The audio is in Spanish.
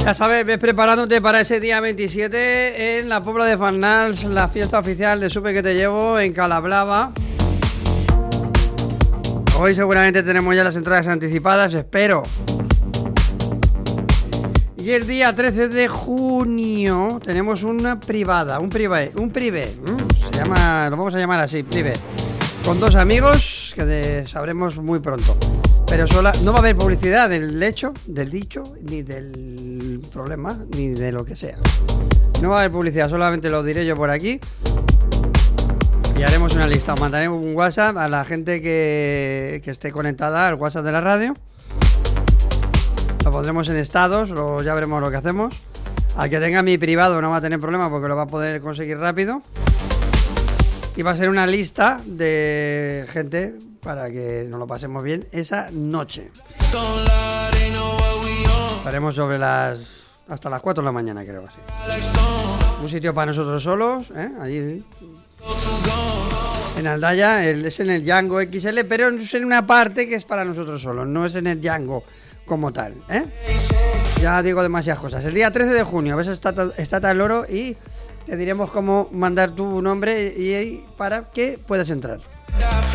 Ya sabes, ves preparándote para ese día 27 en la Pobla de Farnals, la fiesta oficial de Supe que te llevo en Calablava. Hoy seguramente tenemos ya las entradas anticipadas, espero. Y el día 13 de junio tenemos una privada, un privé. Se llama, lo vamos a llamar así, privé. Con dos amigos que sabremos muy pronto. Pero no va a haber publicidad del hecho, del dicho, ni del problema, ni de lo que sea. No va a haber publicidad, solamente lo diré yo por aquí. Y haremos una lista. Os mandaremos un WhatsApp a la gente que esté conectada al WhatsApp de la radio. Lo pondremos en estados, ya veremos lo que hacemos. Al que tenga mi privado no va a tener problema porque lo va a poder conseguir rápido. Y va a ser una lista de gente para que nos lo pasemos bien esa noche. Estaremos hasta las 4 de la mañana, creo así. Un sitio para nosotros solos, allí en Aldaya, es en el Django XL, pero es en una parte que es para nosotros solos, no es en el Django como tal, Ya digo demasiadas cosas. El día 13 de junio ves Estate al Loro y te diremos cómo mandar tu nombre y para que puedas entrar.